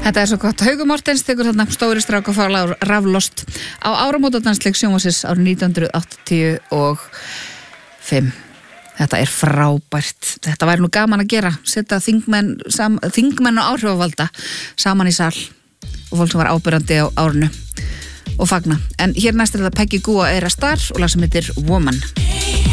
Þetta svo gott. Haukur Mortens tekur þarna stóri strák og fá raflost á áramótadansleik sjónvarpsins árið 1985. Þetta frábært. Þetta væri nú gaman að gera. Setja þingmenn og áhrifavalda saman í sal og fólk sem var ábyrrandi á árinu og fagna. En hér næst þetta Peggy Gou og Eira Star og lag sem heitir Woman.